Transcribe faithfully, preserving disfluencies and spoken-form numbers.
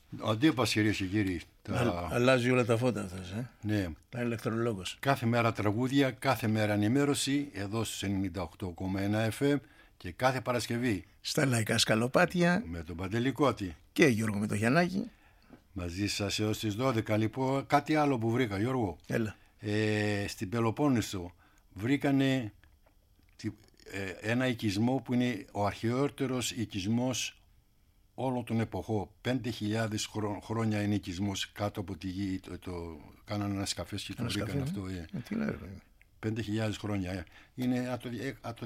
Αντίπαση, κυρίες και κύριοι. Τα... Α, αλλάζει όλα τα φώτα αυτές, ε? Ναι. Τα ηλεκτρολόγος. Κάθε μέρα τραγούδια, κάθε μέρα ενημέρωση, εδώ στους ενενήντα οκτώ κόμμα ένα εφ εμ και κάθε Παρασκευή. Στα λαϊκά σκαλοπάτια. Με τον Παντελή Κώτη. Και Γιώργο Μητογιαννάκη. Μαζί σας έως τις δώδεκα. Λοιπόν, κάτι άλλο που βρήκα, Γιώργο. Έλα. Ε, στην Πελοπόννησο βρήκανε ε, ένα οικισμό που είναι ο αρχαιότερος οικισμός όλων των εποχών. Πέντε χιλιάδες χρόνια είναι οικισμός κάτω από τη γη. Το, το, κάνανε ένα σκαφές και το βρήκαν αυτό. Ε. Ε, τι λέω, Πέντε χιλιάδες χρόνια. Είναι, α, το, α, το